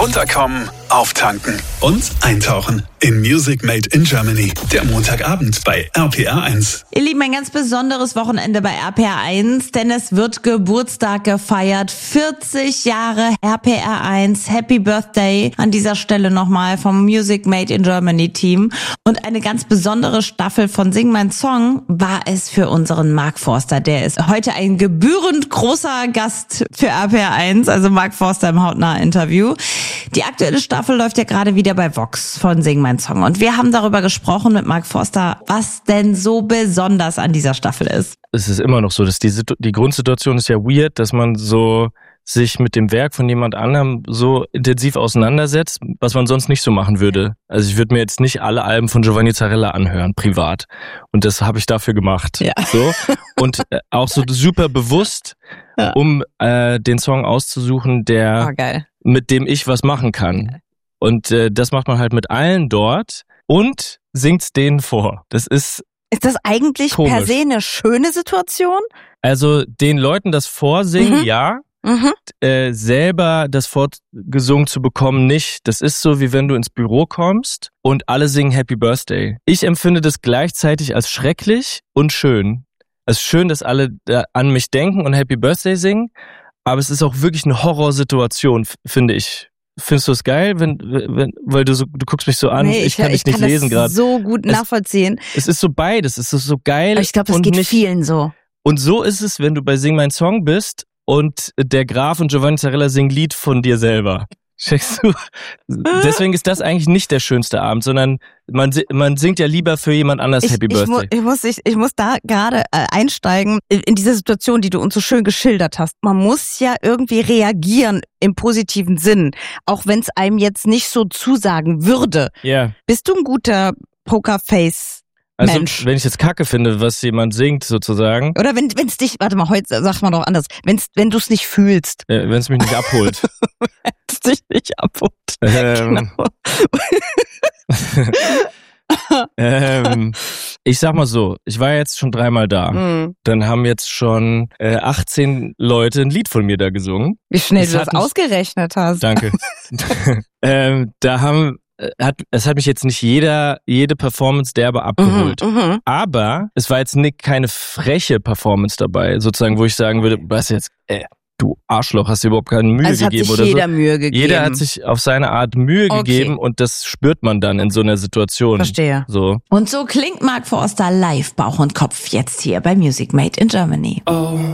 Runterkommen, auftanken und eintauchen in Music Made in Germany. Der Montagabend bei RPR1. Ihr Lieben, ein ganz besonderes Wochenende bei RPR1, denn es wird Geburtstag gefeiert. 40 Jahre RPR1. Happy Birthday an dieser Stelle nochmal vom Music Made in Germany Team. Und eine ganz besondere Staffel von Sing mein Song war es für unseren Mark Forster. Der ist heute ein gebührend großer Gast für RPR1, also Mark Forster im Hautnah-Interview. Die aktuelle Staffel läuft ja gerade wieder bei Vox von Sing mein Song. Und wir haben darüber gesprochen mit Mark Forster, was denn so besonders an dieser Staffel ist. Es ist immer noch so, dass die Grundsituation ist ja weird, dass man so sich mit dem Werk von jemand anderem so intensiv auseinandersetzt, was man sonst nicht so machen würde. Also ich würde mir jetzt nicht alle Alben von Giovanni Zarella anhören, privat. Und das habe ich dafür gemacht. Ja. So. Und auch so super bewusst, um den Song auszusuchen, mit dem ich was machen kann. Und das macht man halt mit allen dort und singt's denen vor. Das ist das eigentlich komisch. Per se eine schöne Situation? Also den Leuten das vorsingen, ja. Selber das vorgesungen zu bekommen, nicht. Das ist so, wie wenn du ins Büro kommst und alle singen Happy Birthday. Ich empfinde das gleichzeitig als schrecklich und schön. Es ist schön, dass alle an mich denken und Happy Birthday singen, aber es ist auch wirklich eine Horrorsituation, finde ich. Findest du es geil, weil du guckst mich so an, nee, ich kann dich nicht lesen gerade. So gut nachvollziehen. Es ist so beides, es ist so geil. Aber ich glaube, das geht nicht vielen so. Und so ist es, wenn du bei Sing mein Song bist und der Graf und Giovanni Zarella singen Lied von dir selber. Checkst du? Deswegen ist das eigentlich nicht der schönste Abend, sondern man singt ja lieber für jemand anders Happy Birthday. Ich muss da gerade einsteigen in diese Situation, die du uns so schön geschildert hast. Man muss ja irgendwie reagieren im positiven Sinn, auch wenn es einem jetzt nicht so zusagen würde. Ja. Bist du ein guter Pokerface? Also, Mensch. Wenn ich jetzt Kacke finde, was jemand singt, sozusagen. Oder wenn es dich, warte mal, heute sagt man doch anders, wenn du es nicht fühlst. Wenn es mich nicht abholt. Wenn es dich nicht abholt. Genau. Ich sag mal so, ich war jetzt schon 3-mal da. Dann haben jetzt schon 18 Leute ein Lied von mir da gesungen. Wie schnell du das ausgerechnet hast. Danke. Es hat mich jetzt nicht jede Performance derbe abgeholt. Aber es war jetzt keine freche Performance dabei, sozusagen, wo ich sagen würde, was jetzt, du Arschloch, hast dir überhaupt keine Mühe gegeben oder so. Jeder Mühe gegeben. Jeder hat sich auf seine Art Mühe gegeben und das spürt man dann in so einer Situation. Verstehe. So. Und so klingt Mark Forster live Bauch und Kopf jetzt hier bei Music Made in Germany. Oh.